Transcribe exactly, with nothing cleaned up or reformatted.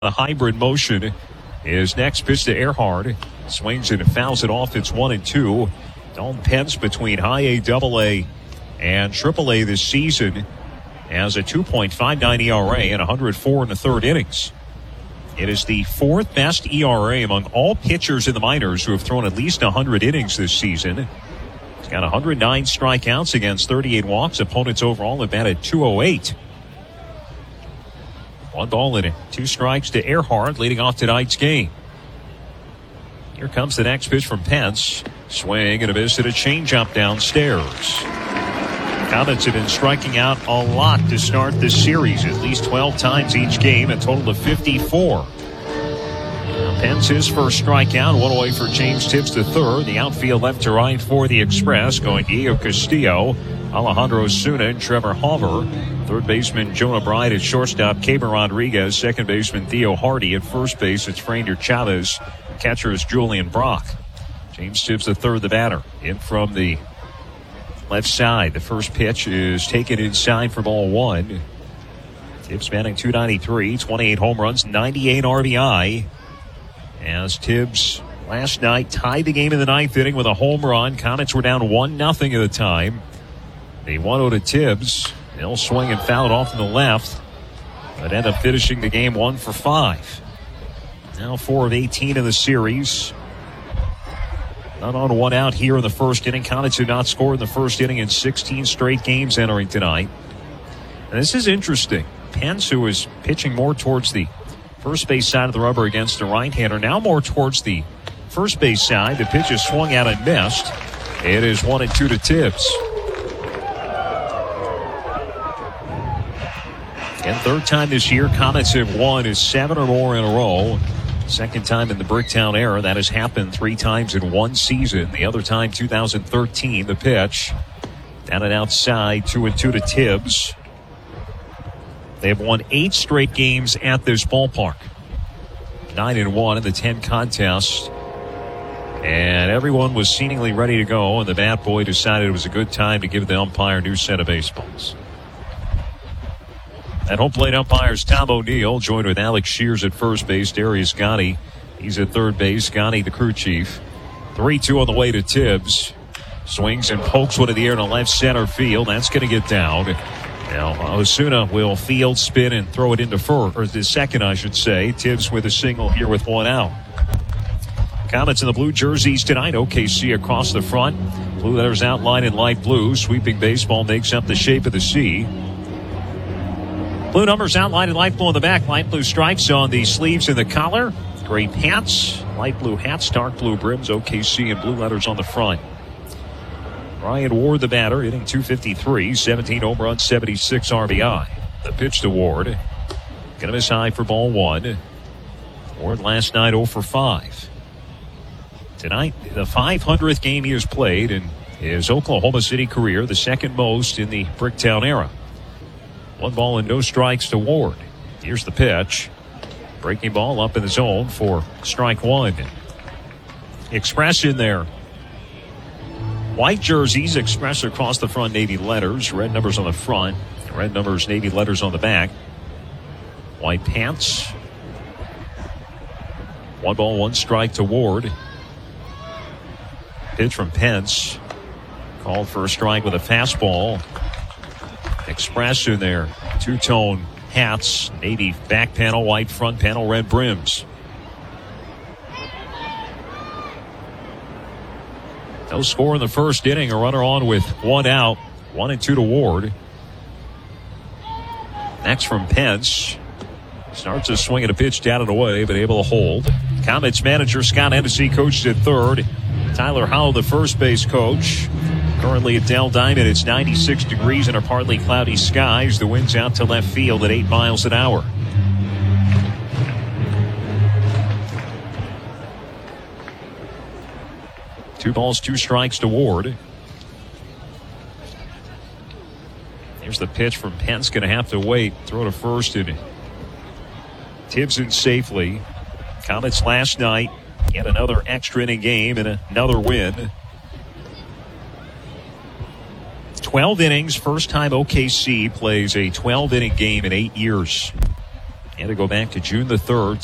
The hybrid motion is next pitch to Earhart. Swings and fouls it off. It's one and two. Dalton Pence between high A, double A, and triple A this season has a two point five nine E R A and one hundred four in the third innings. It is the fourth best E R A among all pitchers in the minors who have thrown at least one hundred innings this season. He's got one hundred nine strikeouts against thirty-eight walks. Opponents overall have batted two oh eight. One ball and two strikes to Earhart leading off tonight's game. Here comes the next pitch from Pence. Swing and a miss at a changeup downstairs. Comets have been striking out a lot to start this series, at least twelve times each game, a total of fifty-four. Now Pence his first strikeout, one away for James Tibbs the third. The outfield left to right for the Express, going Diego Castillo, Alejandro Osuna, and Trevor Hauver. Third baseman Jonah Bride at shortstop, Caber Rodriguez. Second baseman Theo Hardy. At first base, it's Franier Chavez. Catcher is Julian Brock. James Tibbs the third, the batter. In from the left side. The first pitch is taken inside for ball one. Tibbs batting two ninety-three, twenty-eight home runs, ninety-eight R B I. As Tibbs last night tied the game in the ninth inning with a home run. Comets were down one nothing at the time. The one oh to Tibbs. He'll swing and foul it off to the left, but end up finishing the game one for five. Now four of eighteen in the series. Not on one out here in the first inning. Comets did not score in the first inning in sixteen straight games entering tonight. And this is interesting. Pence, who was pitching more towards the first base side of the rubber against the right-hander, now more towards the first base side. The pitch is swung out and missed. It is one and two to Tibbs. And third time this year, Comets have won is seven or more in a row. Second time in the Bricktown era. That has happened three times in one season. The other time, two thousand thirteen, the pitch. Down and outside, two and two to Tibbs. They have won eight straight games at this ballpark. Nine and one in the ten contests. And everyone was seemingly ready to go, and the bat boy decided it was a good time to give the umpire a new set of baseballs. At home plate umpires Tom O'Neill, joined with Alex Shears at first base. Darius Gotti, he's at third base. Gotti, the crew chief. three two on the way to Tibbs. Swings and pokes one in the air to left center field. That's going to get down. Now, Osuna will field, spin, and throw it into first, or the second, I should say. Tibbs with a single here with one out. Comets in the blue jerseys tonight. O K C across the front. Blue letters outlined in light blue. Sweeping baseball makes up the shape of the C. Blue numbers outlined in light blue on the back. Light blue stripes on the sleeves and the collar. Gray pants. Light blue hats. Dark blue brims. O K C and blue letters on the front. Ryan Ward, the batter, hitting two fifty-three. seventeen home runs, seventy-six R B I. The pitch to Ward. Gonna miss high for ball one. Ward last night oh for five. Tonight, the five hundredth game he has played in his Oklahoma City career. The second most in the Bricktown era. One ball and no strikes to Ward. Here's the pitch. Breaking ball up in the zone for strike one. Express in there. White jerseys, Express across the front, navy letters. Red numbers on the front. Red numbers, navy letters on the back. White pants. One ball, one strike to Ward. Pitch from Pence. Called for a strike with a fastball. Express in there. Two-tone hats. Navy back panel, white front panel, red brims. No score in the first inning. A runner on with one out. One and two to Ward. Next from Pence. Starts to swing at a pitch down and away, but able to hold. Comets manager Scott Hennessy coached at third. Tyler Howell, the first base coach. Currently at Dell Diamond, it's ninety-six degrees and a partly cloudy skies. The wind's out to left field at eight miles an hour. Two balls, two strikes to Ward. Here's the pitch from Pence. Going to have to wait. Throw to first and Tibbs in safely. Comets last night. Yet another extra inning game and another win. twelve innings. First time O K C plays a twelve inning game in eight years. And to go back to June the third,